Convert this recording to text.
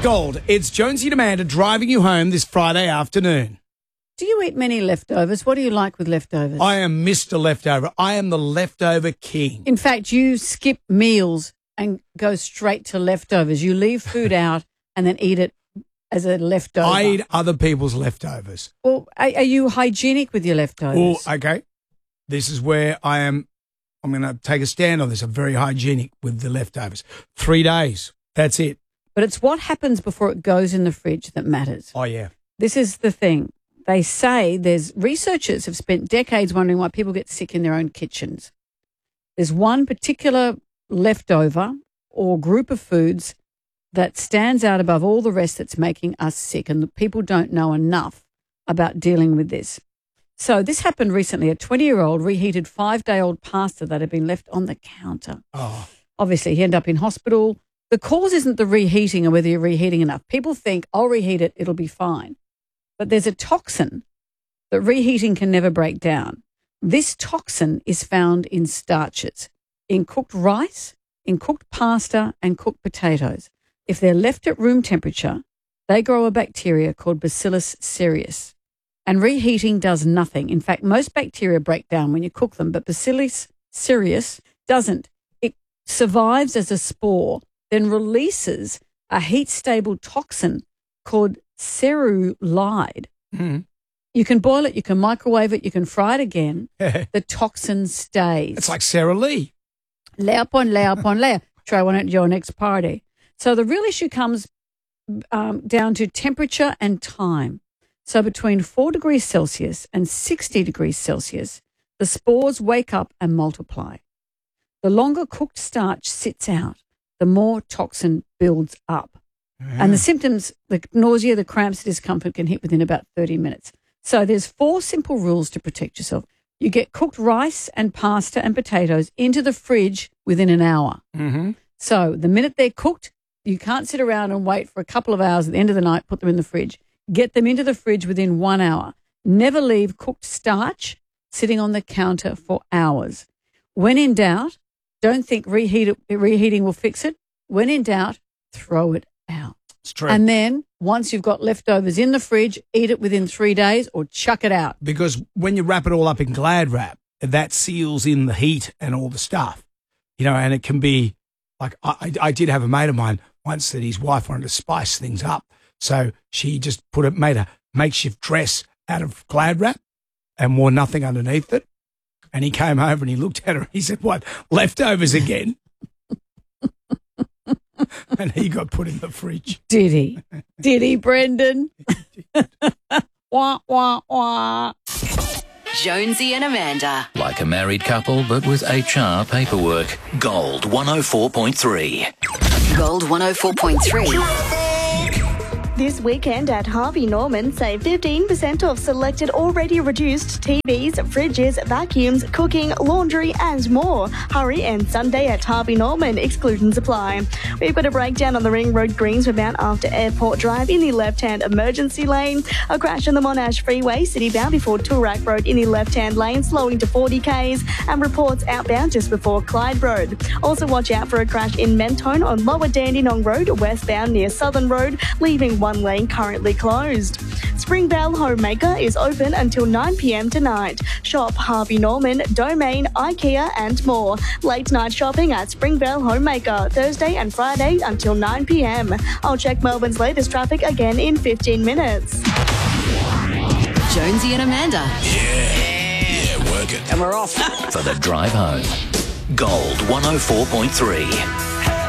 Gold, it's Jonesy and Amanda driving you home this Friday afternoon. Do you eat many leftovers? What do you like with leftovers? I am Mr. Leftover. I am the leftover king. In fact, you skip meals and go straight to leftovers. You leave food out and then eat it as a leftover. I eat other people's leftovers. Well, are you hygienic with your leftovers? Well, okay. This is where I am. I'm going to take a stand on this. I'm very hygienic with the leftovers. 3 days. That's it. But it's what happens before it goes in the fridge that matters. Oh, yeah. This is the thing. They say researchers have spent decades wondering why people get sick in their own kitchens. There's one particular leftover or group of foods that stands out above all the rest that's making us sick, and the people don't know enough about dealing with this. So this happened recently. A 20-year-old reheated 5-day-old pasta that had been left on the counter. Oh. Obviously, he ended up in hospital. The cause isn't the reheating or whether you're reheating enough. People think, I'll reheat it, it'll be fine. But there's a toxin that reheating can never break down. This toxin is found in starches, in cooked rice, in cooked pasta, and cooked potatoes. If they're left at room temperature, they grow a bacteria called Bacillus cereus. And reheating does nothing. In fact, most bacteria break down when you cook them, but Bacillus cereus doesn't. It survives as a spore, then releases a heat-stable toxin called cerulide. Mm. You can boil it, you can microwave it, you can fry it again. The toxin stays. It's like Sarah Lee. Layer upon layer upon layer. Try one at your next party. So the real issue comes down to temperature and time. So between 4 degrees Celsius and 60 degrees Celsius, the spores wake up and multiply. The longer cooked starch sits out, the more toxin builds up. And the symptoms, the nausea, the cramps, the discomfort can hit within about 30 minutes. So there's 4 simple rules to protect yourself. You get cooked rice and pasta and potatoes into the fridge within an hour. Mm-hmm. So the minute they're cooked, you can't sit around and wait for a couple of hours at the end of the night, put them in the fridge. Get them into the fridge within 1 hour. Never leave cooked starch sitting on the counter for hours. When in doubt, don't think reheating will fix it. When in doubt, throw it out. It's true. And then once you've got leftovers in the fridge, eat it within 3 days or chuck it out. Because when you wrap it all up in Glad wrap, that seals in the heat and all the stuff, and it can be like I did have a mate of mine once that his wife wanted to spice things up. So she just made a makeshift dress out of Glad wrap and wore nothing underneath it. And he came over and he looked at her and he said, "What, leftovers again?" And he got put in the fridge. Did he? Did he, Brendan? Wah, wah, wah. Jonesy and Amanda. Like a married couple, but with HR paperwork. Gold 104.3. Gold 104.3. This weekend at Harvey Norman, save 15% off selected already reduced TVs, fridges, vacuums, cooking, laundry and more. Hurry and Sunday at Harvey Norman. Exclusions apply. We've got a breakdown on the Ring Road Greensway bound after Airport Drive in the left-hand emergency lane. A crash on the Monash Freeway, citybound before Toorak Road in the left-hand lane, slowing to 40 k's. And reports outbound just before Clyde Road. Also watch out for a crash in Mentone on Lower Dandenong Road, westbound near Southern Road, leaving one lane currently closed. Springvale Homemaker is open until 9 p.m. tonight. Shop Harvey Norman, Domain, IKEA and more. Late night shopping at Springvale Homemaker, Thursday and Friday until 9 p.m. I'll check Melbourne's latest traffic again in 15 minutes. Jonesy and Amanda. Yeah, work it. And we're off. For the drive home. Gold 104.3.